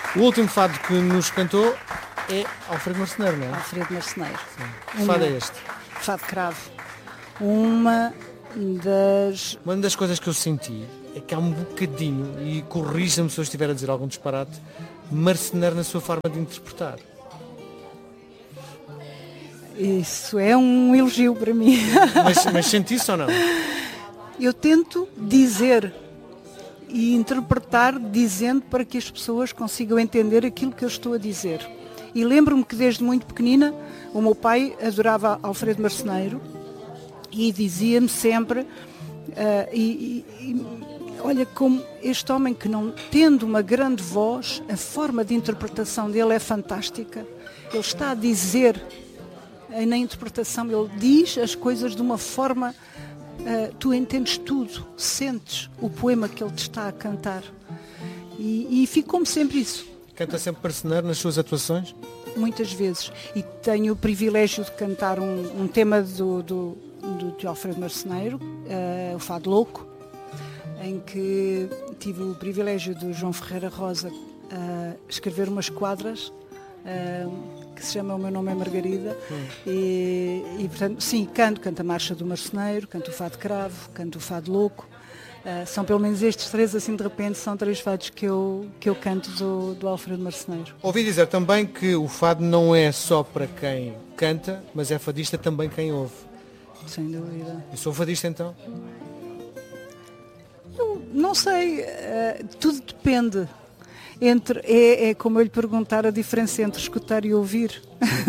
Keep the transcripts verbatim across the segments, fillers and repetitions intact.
O último fado que nos cantou é Alfredo Marceneiro, não é? Alfredo Marceneiro. Sim. Que fado é este? Fado Cravo. Uma das... Uma das coisas que eu senti é que há um bocadinho, e corrija-me se eu estiver a dizer algum disparate, Marceneiro na sua forma de interpretar. Isso é um elogio para mim. Mas, mas sente isso ou não? Eu tento dizer e interpretar dizendo para que as pessoas consigam entender aquilo que eu estou a dizer. E lembro-me que desde muito pequenina o meu pai adorava Alfredo Marceneiro e dizia-me sempre, uh, e, e, e, olha como este homem que não tendo uma grande voz, a forma de interpretação dele é fantástica. Ele está a dizer, na interpretação, ele diz as coisas de uma forma... Uh, tu entendes tudo, sentes o poema que ele te está a cantar e, e ficou-me sempre isso. Canta sempre Marceneiro nas suas atuações? Muitas vezes, e tenho o privilégio de cantar um, um tema do, do, do, de Alfredo Marceneiro, uh, o Fado Louco, em que tive o privilégio do João Ferreira Rosa uh, escrever umas quadras uh, que se chama O Meu Nome é Margarida, hum. e, e portanto, sim, canto, canto a Marcha do Marceneiro, canto o Fado Cravo, canto o Fado Louco, uh, são pelo menos estes três, assim de repente, são três fados que eu, que eu canto do, do Alfredo Marceneiro. Ouvi dizer também que o fado não é só para quem canta, mas é fadista também quem ouve. Sem dúvida. Eu sou fadista então? Eu não sei, uh, tudo depende. Entre, é, é como eu lhe perguntar a diferença entre escutar e ouvir.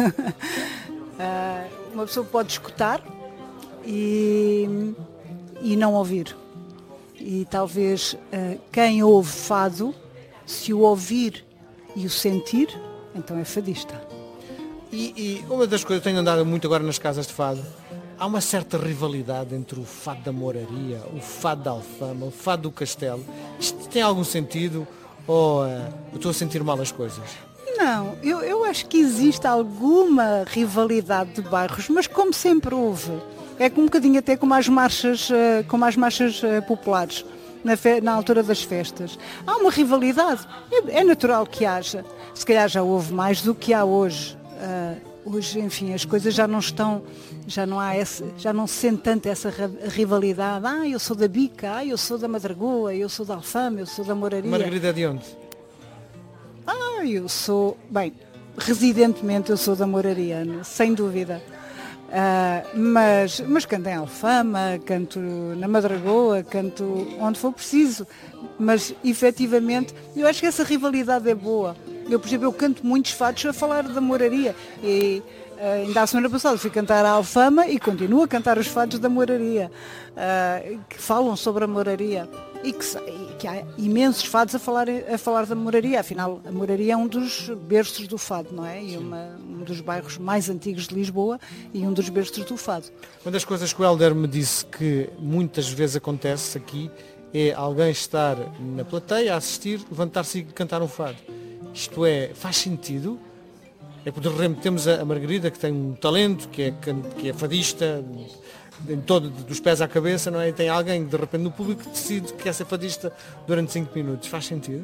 uh, uma pessoa pode escutar e, e não ouvir. E talvez uh, quem ouve fado, se o ouvir e o sentir, então é fadista. E, e uma das coisas que eu tenho andado muito agora nas casas de fado, há uma certa rivalidade entre o fado da Moraria, o fado da Alfama, o fado do Castelo. Isto tem algum sentido? Ou uh, eu estou a sentir mal as coisas? Não, eu, eu acho que existe alguma rivalidade de bairros, mas como sempre houve. É um bocadinho até como as marchas, uh, como as marchas uh, populares, na, fe, na altura das festas. Há uma rivalidade, é, é natural que haja. Se calhar já houve mais do que há hoje. Uh, hoje, enfim, as coisas já não estão, já não há esse, já não se sente tanto essa rivalidade. Ah, eu sou da Bica, ah, eu sou da Madragoa, eu sou da Alfama, eu sou da Moraria. Margarida é de onde? Ah, eu sou, bem, residentemente eu sou da Moraria, sem dúvida. Uh, mas, mas canto em Alfama, canto na Madragoa, canto onde for preciso. Mas, efetivamente, eu acho que essa rivalidade é boa. Eu, por exemplo, eu canto muitos fados a falar da Moraria. E uh, ainda a semana passada fui cantar a Alfama e continuo a cantar os fados da Moraria, uh, que falam sobre a Moraria. E que, e que há imensos fados a falar, a falar da Moraria. Afinal, a Moraria é um dos berços do fado, não é? E uma, um dos bairros mais antigos de Lisboa e um dos berços do fado. Uma das coisas que o Hélder me disse que muitas vezes acontece aqui é alguém estar na plateia a assistir, levantar-se e cantar um fado. Isto é, faz sentido? É porque de repente temos a Margarida que tem um talento, que é, que é fadista, em todo, dos pés à cabeça, não é? E tem alguém de repente no público que decide que quer ser fadista durante cinco minutos. Faz sentido?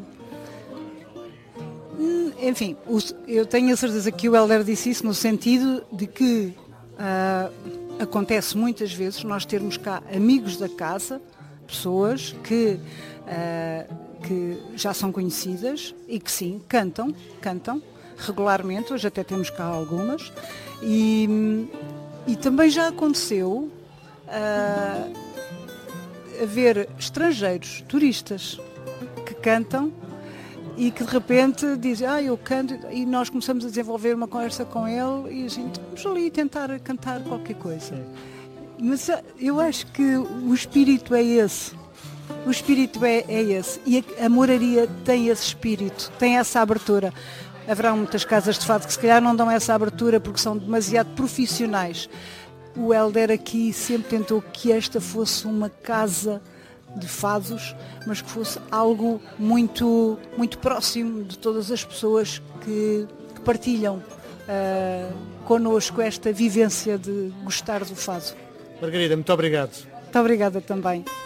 Enfim, eu tenho a certeza que o Hélder disse isso no sentido de que uh, acontece muitas vezes nós termos cá amigos da casa, pessoas que, uh, que já são conhecidas e que sim, cantam, cantam regularmente, hoje até temos cá algumas, e, e também já aconteceu uh, haver estrangeiros, turistas, que cantam e que de repente dizem, ah, eu canto, e nós começamos a desenvolver uma conversa com ele e a gente vamos ali tentar cantar qualquer coisa. Mas eu acho que o espírito é esse. O espírito é, é esse. E a, a Moraria tem esse espírito, tem essa abertura. Haverá muitas casas de fado que se calhar não dão essa abertura porque são demasiado profissionais. O Hélder aqui sempre tentou que esta fosse uma casa de fados, mas que fosse algo muito, muito próximo de todas as pessoas que, que partilham uh, connosco esta vivência de gostar do fado. Margarida, muito obrigado. Muito obrigada também.